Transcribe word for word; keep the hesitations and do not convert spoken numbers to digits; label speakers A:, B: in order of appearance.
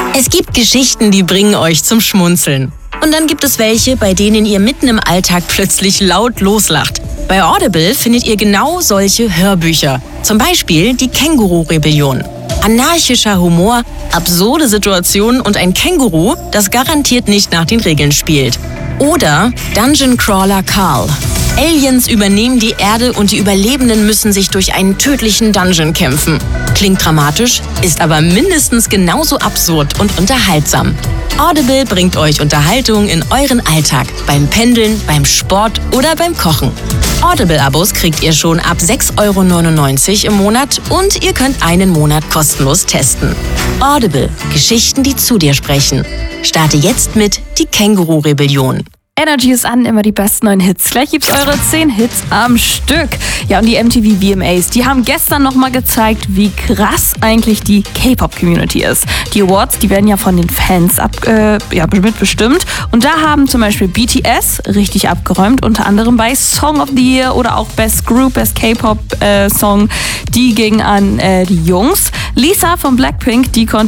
A: Es gibt Geschichten, die bringen euch zum Schmunzeln. Und dann gibt es welche, bei denen ihr mitten im Alltag plötzlich laut loslacht. Bei Audible findet ihr genau solche Hörbücher. Zum Beispiel die Känguru-Rebellion. Anarchischer Humor, absurde Situationen und ein Känguru, das garantiert nicht nach den Regeln spielt. Oder Dungeon Crawler Carl. Aliens übernehmen die Erde und die Überlebenden müssen sich durch einen tödlichen Dungeon kämpfen. Klingt dramatisch, ist aber mindestens genauso absurd und unterhaltsam. Audible bringt euch Unterhaltung in euren Alltag, beim Pendeln, beim Sport oder beim Kochen. Audible-Abos kriegt ihr schon ab sechs Euro neunundneunzig im Monat und ihr könnt einen Monat kostenlos testen. Audible, Geschichten, die zu dir sprechen. Starte jetzt mit Die Känguru-Rebellion.
B: Energy ist an, immer die besten neuen Hits. Gleich gibt's eure zehn Hits am Stück. Ja, und die M T V V M As, die haben gestern nochmal gezeigt, wie krass eigentlich die K-Pop-Community ist. Die Awards, die werden ja von den Fans ab, äh, ja, mitbestimmt. Und da haben zum Beispiel B T S richtig abgeräumt, unter anderem bei Song of the Year oder auch Best Group, Best K-Pop äh, Song. Die ging an äh, die Jungs. Lisa von Blackpink, die konnte